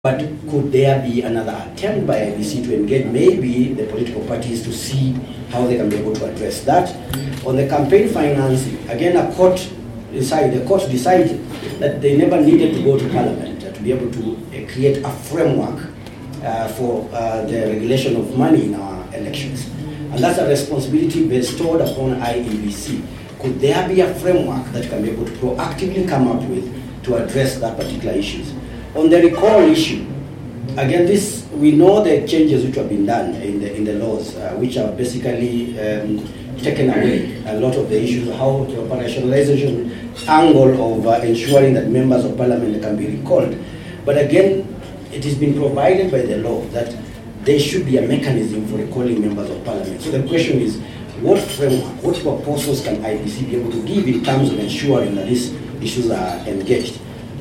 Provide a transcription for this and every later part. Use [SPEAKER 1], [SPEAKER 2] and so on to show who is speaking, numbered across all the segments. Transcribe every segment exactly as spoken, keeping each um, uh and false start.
[SPEAKER 1] But could there be another attempt by I B C to engage maybe the political parties to see how they can be able to address that? On the campaign financing, again, a court decided, the court decided that they never needed to go to Parliament uh, to be able to uh, create a framework uh, for uh, the regulation of money in our elections. And that's a responsibility bestowed upon I E B C. Could there be a framework that can be able to proactively come up with to address that particular issues? On the recall issue, again, this we know the changes which have been done in the in the laws, uh, which have basically um, taken away a lot of the issues, how the operationalization angle of uh, ensuring that members of parliament can be recalled. But again, it has been provided by the law that there should be a mechanism for recalling members of parliament. So the question is, what framework, what proposals can I B C be able to give in terms of ensuring that these issues are engaged?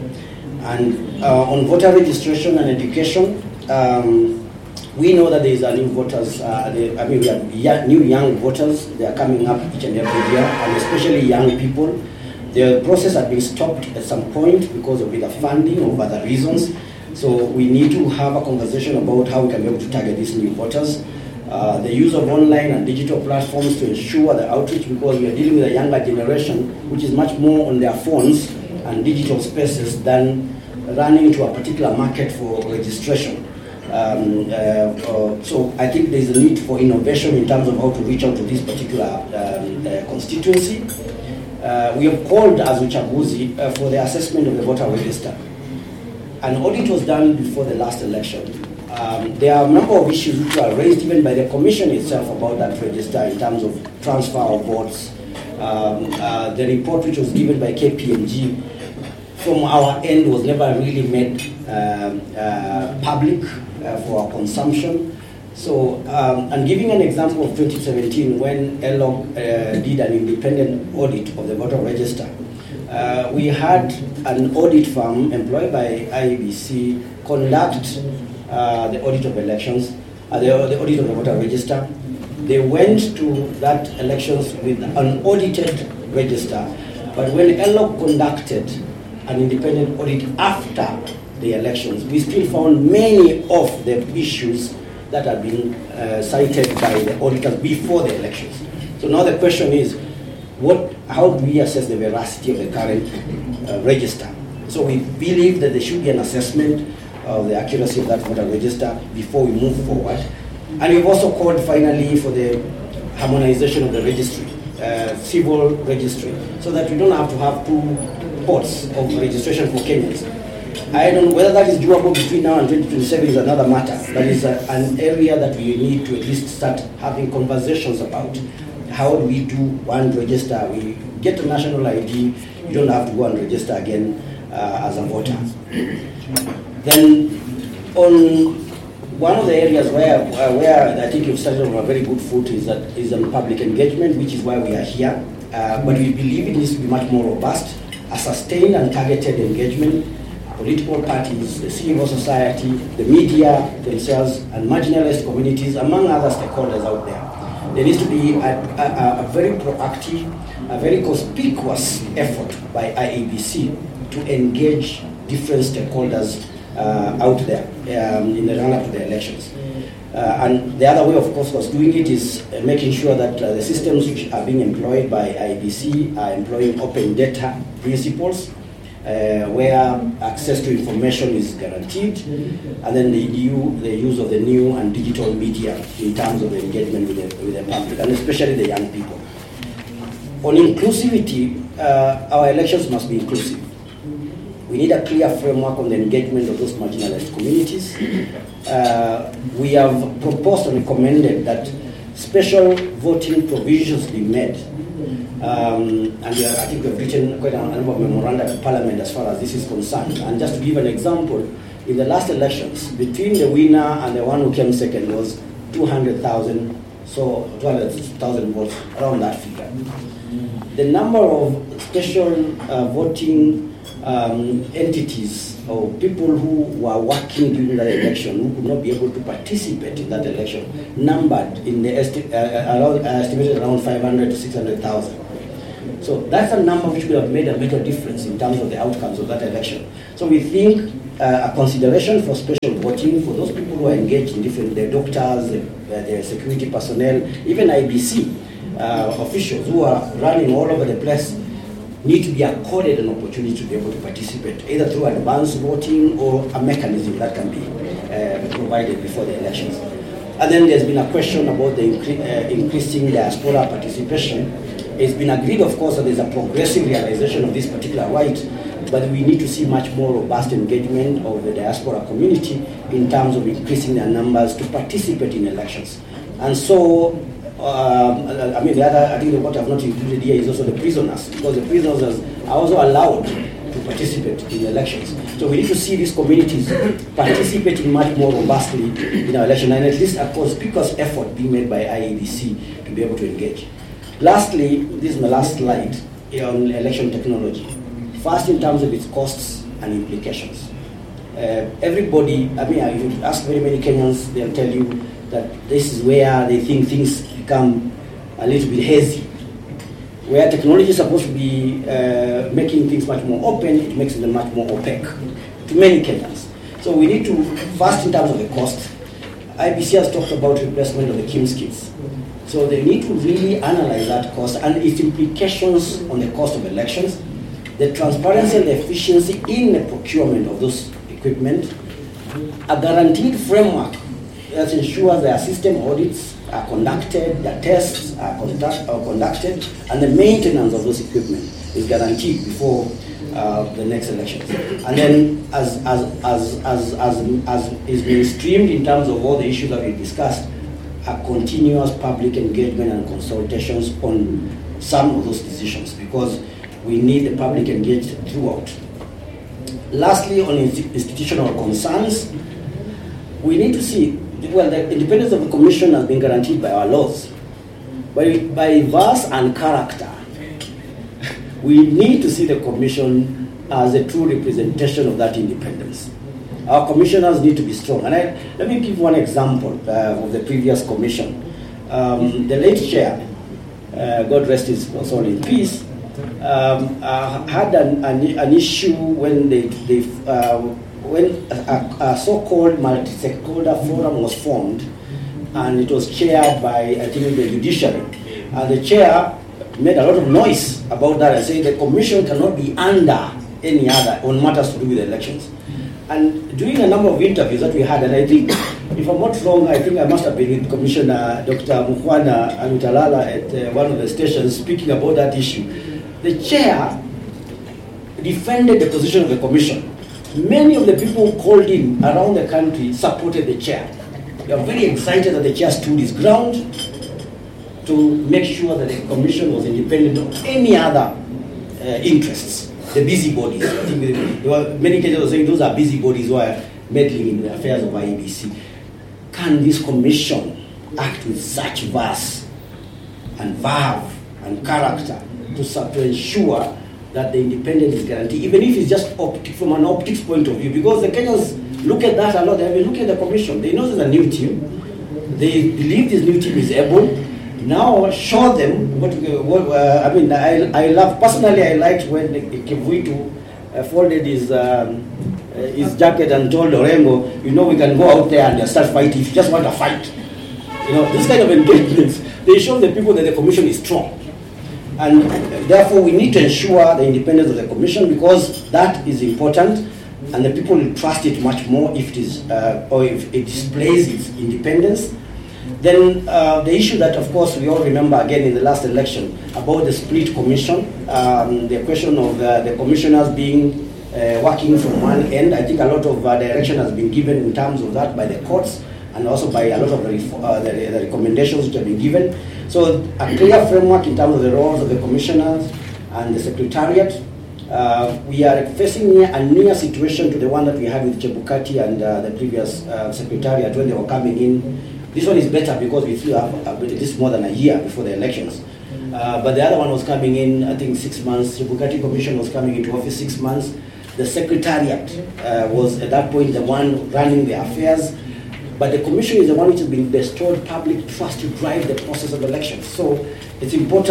[SPEAKER 1] And uh, on voter registration and education, um, we know that there is a new voters, uh, they, I mean, we have young, new young voters, they are coming up each and every year, and especially young people. The process has been stopped at some point because of either funding or other reasons. So we need to have a conversation about how we can be able to target these new voters. Uh, the use of online and digital platforms to ensure the outreach, because we are dealing with a younger generation which is much more on their phones and digital spaces than running to a particular market for registration. Um, uh, uh, so I think there is a need for innovation in terms of how to reach out to this particular um, uh, constituency. Uh, we have called as Uchaguzi uh, for the assessment of the voter register. An audit was done before the last election. Um, there are a number of issues which were raised even by the commission itself about that register in terms of transfer of votes. Um, uh, the report which was given by K P M G from our end was never really made um, uh, public uh, for our consumption. So, um, and giving an example of twenty seventeen, when L O G uh, did an independent audit of the voter register, uh, we had an audit firm employed by I E B C conduct uh, the audit of elections, uh, the, the audit of the voter register. They went to that elections with an audited register, but when L O G conducted an independent audit after the elections, we still found many of the issues that had been uh, cited by the auditors before the elections. So now the question is, what? How do we assess the veracity of the current uh, register? So we believe that there should be an assessment of the accuracy of that voter register before we move forward. And we've also called finally for the harmonization of the registry, uh, civil registry, so that we don't have to have two ports of registration for Kenyans. I don't know whether that is doable between now and twenty twenty-seven is another matter. That is a, an area that we need to at least start having conversations about. How do we do one register? We get a national I D, you don't have to go and register again uh, as a voter. Then on one of the areas where uh, where I think you've started on a very good foot is that is on public engagement, which is why we are here. Uh, but we believe it needs to be much more robust, a sustained and targeted engagement. Political parties, the civil society, the media themselves, and marginalized communities, among other stakeholders out there. There needs to be a, a, a very proactive, a very conspicuous effort by I E B C to engage different stakeholders uh, out there um, in the run-up to the elections. Uh, and the other way, of course, was doing it is uh, making sure that uh, the systems which are being employed by I E B C are employing open data principles, Uh, where access to information is guaranteed, and then the, new, the use of the new and digital media in terms of the engagement with the, with the public, and especially the young people. On inclusivity, uh, our elections must be inclusive. We need a clear framework on the engagement of those marginalized communities. Uh, we have proposed and recommended that special voting provisions be made. Um, and we are, I think we've written quite a number of memoranda to Parliament as far as this is concerned. And just to give an example, in the last elections, between the winner and the one who came second was two hundred thousand, so two hundred thousand votes, around that figure. The number of special uh, voting um, entities or people who were working during that election who could not be able to participate in that election numbered in the esti- uh, around, uh, estimated around five hundred to six hundred thousand. So that's a number which would have made a major difference in terms of the outcomes of that election. So we think uh, a consideration for special voting for those people who are engaged in different, the doctors, the, the security personnel, even I B C uh, officials who are running all over the place, need to be accorded an opportunity to be able to participate, either through advanced voting or a mechanism that can be uh, provided before the elections. And then there's been a question about the incre uh, increasing diaspora participation. It's been agreed, of course, that there's a progressive realization of this particular right, but we need to see much more robust engagement of the diaspora community in terms of increasing their numbers to participate in elections. And so, um, I mean, the other, I think what I've not included here is also the prisoners, because the prisoners are also allowed to participate in elections. So we need to see these communities participating much more robustly in our election, and at least a conspicuous effort being made by I E B C to be able to engage. Lastly, this is my last slide on election technology. First, in terms of its costs and implications. Uh, everybody, I mean, if you ask very many Kenyans, they'll tell you that this is where they think things become a little bit hazy. Where technology is supposed to be uh, making things much more open, it makes them much more opaque to many Kenyans. So we need to, first in terms of the cost, I B C has talked about replacement of the KIMS kits. So they need to really analyze that cost and its implications on the cost of elections, the transparency and the efficiency in the procurement of those equipment, a guaranteed framework that ensures their system audits are conducted, the tests are, conduct, are conducted, and the maintenance of those equipment is guaranteed before uh, the next elections. And then, as as as as as as is being streamed in terms of all the issues that we discussed, a continuous public engagement and consultations on some of those decisions, because we need the public engaged throughout. Lastly, on institutional concerns, we need to see, well, the independence of the commission has been guaranteed by our laws. By, by verse and character, we need to see the commission as a true representation of that independence. Our commissioners need to be strong. And I, let me give one example uh, of the previous commission. Um, the late chair, uh, God rest his soul in peace, um, uh, had an, an, an issue when they, they uh, when a, a so-called multi-stakeholder forum was formed, and it was chaired by, I think, the judiciary. And the chair made a lot of noise about that and said the commission cannot be under any other on matters to do with elections. And during a number of interviews that we had, and I think, if I'm not wrong, I think I must have been with Commissioner Doctor Mukwana Amutalala at uh, one of the stations speaking about that issue. The chair defended the position of the commission. Many of the people who called in around the country supported the chair. They are very excited that the chair stood his ground to make sure that the commission was independent of any other uh, interests. The busybodies. I think there were many cases were saying those are busybodies who are meddling in the affairs of I E B C. Can this commission act with such verse and verve and character to, to ensure that the independence is guaranteed, even if it's just optic, from an optics point of view? Because the Kenyans look at that a lot. They've been looking at the commission. They know there's a new team. They believe this new team is able. Now show them what, what uh, I mean. I, I love, personally, I liked when Kivuitu uh, folded his um, uh, his jacket and told Orengo, you know, we can go out there and start fighting if you just want to fight. You know, this kind of engagements, they show the people that the commission is strong. And therefore, we need to ensure the independence of the commission, because that is important, and the people will trust it much more if it is, uh, or if it displays its independence. Then uh, the issue that, of course, we all remember again in the last election about the split commission, um, the question of uh, the commissioners being uh, working from one end. I think a lot of uh, direction has been given in terms of that by the courts, and also by a lot of the, uh, the, the recommendations which have been given. So a clear framework in terms of the roles of the commissioners and the secretariat. Uh, we are facing near, a near situation to the one that we had with Chebukati and uh, the previous uh, secretariat when they were coming in. This one is better because we still have uh, this more than a year before the elections. Uh, but the other one was coming in, I think, six months. The Chebukati Commission was coming into office six months. The Secretariat uh, was at that point the one running the affairs. But the Commission is the one which has been bestowed public trust to drive the process of elections. So it's important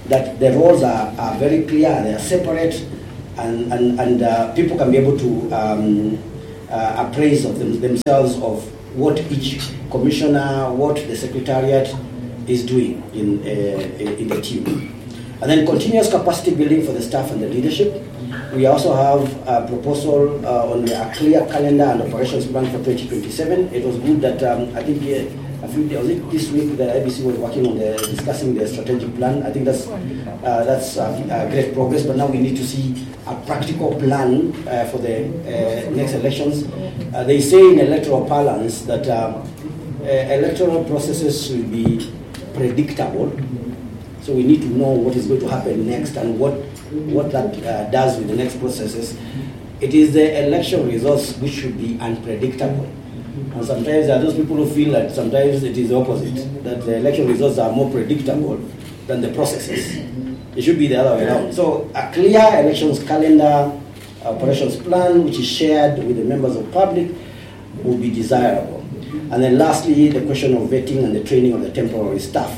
[SPEAKER 1] that the roles are, are very clear, they are separate, and, and, and uh, people can be able to um, uh, appraise of them, themselves of what each commissioner, what the secretariat is doing in, uh, in the team. And then continuous capacity building for the staff and the leadership. We also have a proposal uh, on a clear calendar and operations plan for twenty twenty-seven. It was good that um, I think uh, a few days, was it this week, the I B C was working on the, discussing the strategic plan. I think that's uh, that's uh, great progress, but now we need to see a practical plan uh, for the uh, next elections. Uh, they say in electoral parlance that uh, uh, electoral processes will be predictable. So we need to know what is going to happen next and what what that uh, does with the next processes. It is the election results which should be unpredictable. And sometimes there are those people who feel that sometimes it is the opposite, that the election results are more predictable than the processes. It should be the other way around. So a clear elections calendar, operations plan, which is shared with the members of the public, will be desirable. And then lastly, the question of vetting and the training of the temporary staff.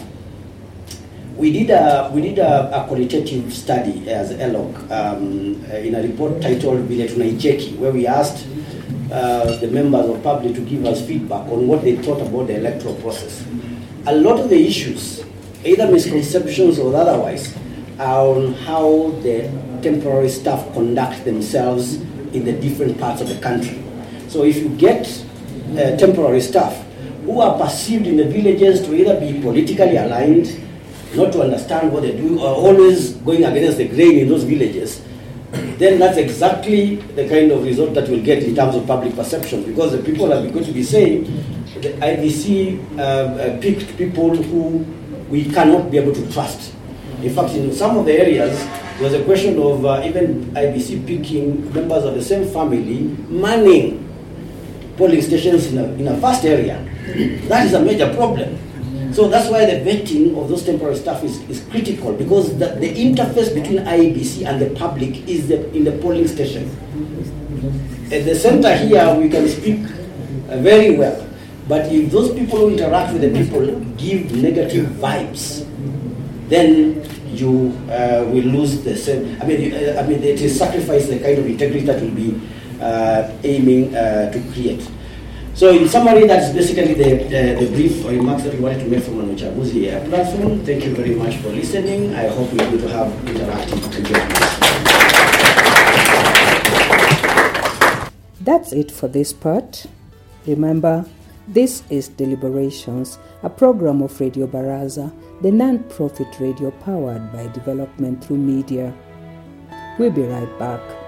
[SPEAKER 1] We did a we did a, a qualitative study as E L O C um, in a report titled Vile Tunaicheki, where we asked uh, the members of public to give us feedback on what they thought about the electoral process. A lot of the issues, either misconceptions or otherwise, are on how the temporary staff conduct themselves in the different parts of the country. So if you get uh, temporary staff who are perceived in the villages to either be politically aligned, not to understand what they do, or always going against the grain in those villages, then that's exactly the kind of result that we'll get in terms of public perception, because the people are going to be saying the I B C uh, uh, picked people who we cannot be able to trust. In fact, in some of the areas, there was a question of uh, even I B C picking members of the same family manning polling stations in a, in a vast area. That is a major problem. So that's why the vetting of those temporary staff is, is critical, because the, the interface between I B C and the public is the, in the polling station. At the center here, we can speak uh, very well, but if those people who interact with the people give negative vibes, then you uh, will lose the same. I mean, uh, I mean, it is sacrifice the kind of integrity that will be uh, aiming uh, to create. So in summary, that's basically the, the, the brief remarks that we wanted to make from an Uchaguzi uh, platform. Thank you very much for listening. I hope we're going to have interactive engagement.
[SPEAKER 2] That's it for this part. Remember, this is Deliberations, a program of Radio Baraza, the non-profit radio powered by development through media. We'll be right back.